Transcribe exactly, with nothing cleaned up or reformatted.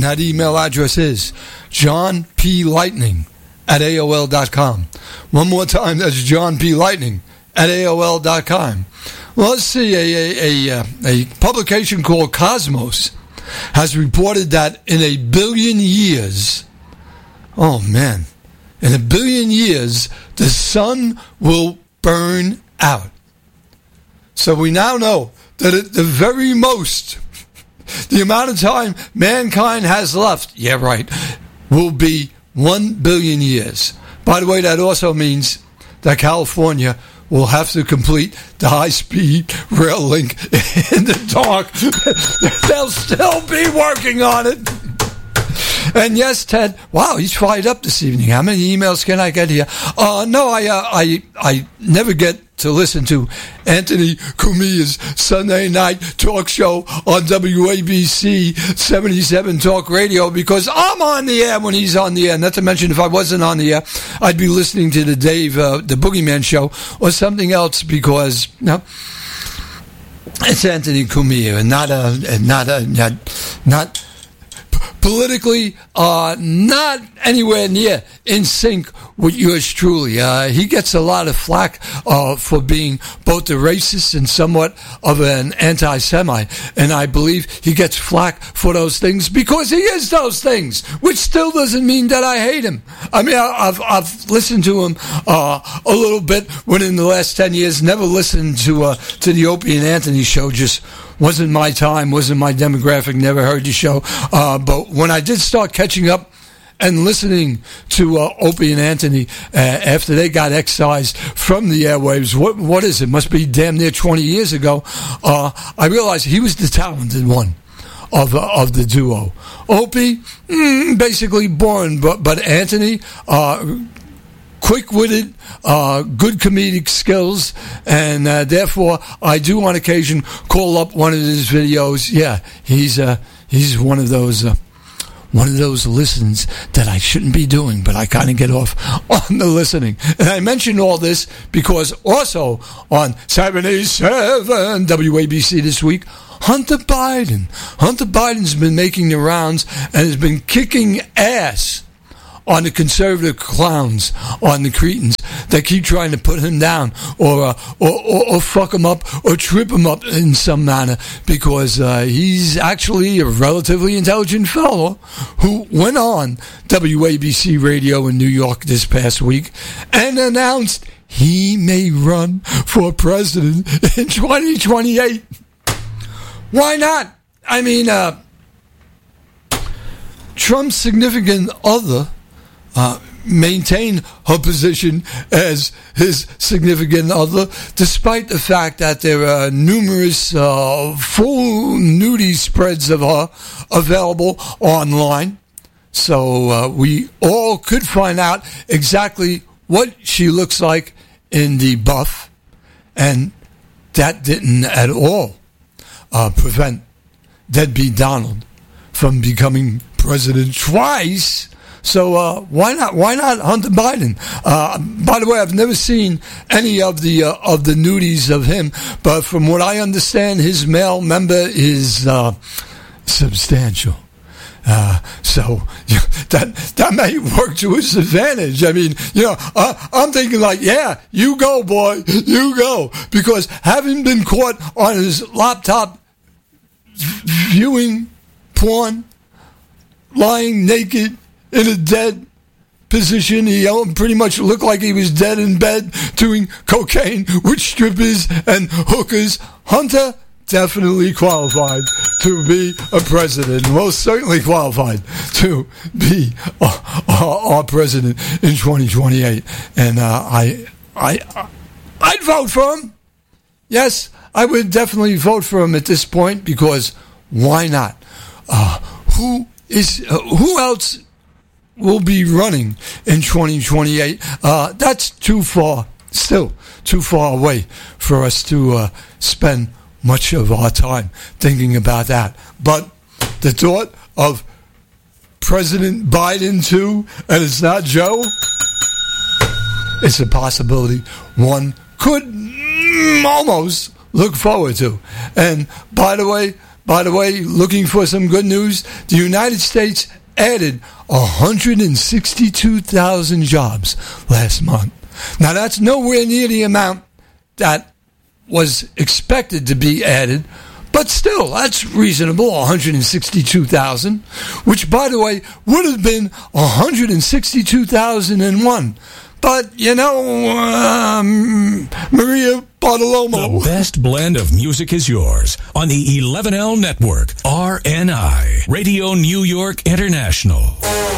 that email address is John P. Lightning at A O L dot com. One more time, that's John P. Lightning at A O L dot com. Well, let's see, a, a, a, a publication called Cosmos has reported that in a billion years, oh man, in a billion years, the sun will burn out. So we now know that at the very most, the amount of time mankind has left, yeah, right, will be one billion years. By the way, that also means that California will have to complete the high-speed rail link in the dark. They'll still be working on it. And yes, Ted, wow, he's fired up this evening. How many emails can I get here? Uh, no, I, uh, I, I never get to listen to Anthony Cumilla's Sunday night talk show on W A B C seventy-seven Talk Radio because I'm on the air when he's on the air. Not to mention, if I wasn't on the air, I'd be listening to the Dave, uh, the Boogeyman Show or something else because, you know, it's Anthony Cumilla and not a, not a, not, not politically, uh, not anywhere near in sync with yours truly. Uh, he gets a lot of flack uh, for being both a racist and somewhat of an anti-Semite. And I believe he gets flack for those things because he is those things, which still doesn't mean that I hate him. I mean, I, I've, I've listened to him uh, a little bit within the last ten years, never listened to, uh, to the Opie and Anthony show, just wasn't my time, wasn't my demographic, never heard the show. Uh, but when I did start catching up and listening to uh, Opie and Anthony uh, after they got excised from the airwaves, what what is it? Must be damn near twenty years ago. Uh, I realized he was the talented one of uh, of the duo. Opie, mm, basically boring, but but Anthony, uh, quick-witted, uh, good comedic skills, and uh, therefore I do on occasion call up one of his videos. Yeah, he's uh, he's one of those. Uh, One of those listens that I shouldn't be doing, but I kind of get off on the listening. And I mention all this because also on seventy-seven W A B C this week, Hunter Biden. Hunter Biden's been making the rounds and has been kicking ass on the conservative clowns, on the cretins that keep trying to put him down or uh, or, or, or fuck him up or trip him up in some manner because uh, he's actually a relatively intelligent fellow who went on W A B C Radio in New York this past week and announced he may run for president in twenty twenty-eight. Why not? I mean, uh, Trump's significant other Uh, maintain her position as his significant other, despite the fact that there are numerous uh, full nudie spreads of her available online. So uh, we all could find out exactly what she looks like in the buff, and that didn't at all uh, prevent Deadbeat Donald from becoming president twice. So uh, why not? Why not Hunter Biden? Uh, by the way, I've never seen any of the uh, of the nudies of him, but from what I understand, his male member is uh, substantial. Uh, so yeah, that that may work to his advantage. I mean, you know, uh, I'm thinking like, yeah, you go, boy, you go, because having been caught on his laptop viewing porn, lying naked in a dead position, he pretty much looked like he was dead in bed doing cocaine with strippers and hookers. Hunter definitely qualified to be a president. Most certainly qualified to be our, our, our president in twenty twenty-eight. And uh, I, I, I'd vote for him. Yes, I would definitely vote for him at this point because why not? Uh, who is uh, who else will be running in twenty twenty-eight? Uh, that's too far, still too far away for us to uh, spend much of our time thinking about that. But the thought of President Biden too, and it's not Joe, it's a possibility one could mm, almost look forward to. And by the way, by the way, looking for some good news, the United States added one hundred sixty-two thousand jobs last month. Now, that's nowhere near the amount that was expected to be added, but still, that's reasonable, one hundred sixty-two thousand, which, by the way, would have been one hundred sixty-two thousand one. But, you know, um, Maria Bartolomo. The best blend of music is yours on the eleven L Network, R N I, Radio New York International.